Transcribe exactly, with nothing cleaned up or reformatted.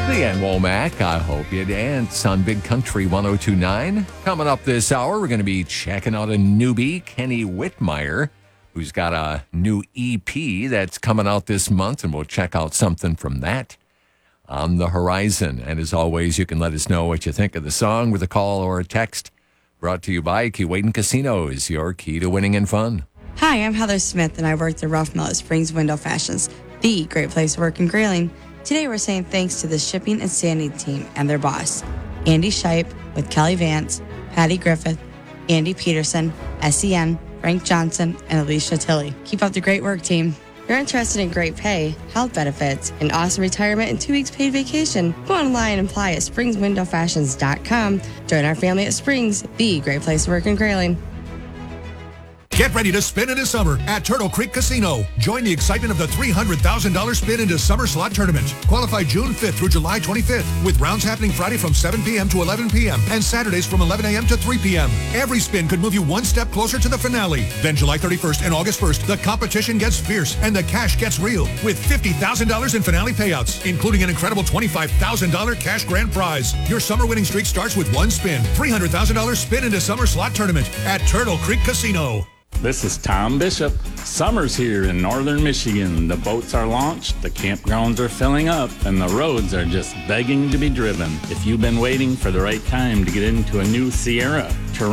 Lee Ann Womack, I hope you dance on Big Country one oh two point nine. Coming up this hour, we're going to be checking out a newbie, Kenny Whitmire, who's got a new E P that's coming out this month, and we'll check out something from that on the horizon. And as always, you can let us know what you think of the song with a call or a text. Brought to you by Keewatin Casinos, your key to winning and fun. Hi, I'm Heather Smith, and I work the Rough Mill at Springs Window Fashions, the great place to work in Grayling. Today, we're saying thanks to the shipping and standing team and their boss, Andy Shipe with Kelly Vance, Patty Griffith, Andy Peterson, S E N, Frank Johnson, and Alicia Tilley. Keep up the great work, team. If you're interested in great pay, health benefits, an awesome retirement, and two weeks paid vacation, go online and apply at springs window fashions dot com. Join our family at Springs, the great place to work in Grayling. Get ready to spin into summer at Turtle Creek Casino. Join the excitement of the three hundred thousand dollars Spin into Summer Slot Tournament. Qualify June fifth through July twenty-fifth, with rounds happening Friday from seven p.m. to eleven p.m. and Saturdays from eleven a.m. to three p.m. Every spin could move you one step closer to the finale. Then July thirty-first and August first, the competition gets fierce and the cash gets real, with fifty thousand dollars in finale payouts, including an incredible twenty-five thousand dollars cash grand prize. Your summer winning streak starts with one spin. three hundred thousand dollars Spin into Summer Slot Tournament at Turtle Creek Casino. This is Tom Bishop. Summer's here in northern Michigan. The boats are launched, the campgrounds are filling up, and the roads are just begging to be driven. If you've been waiting for the right time to get into a new Sierra,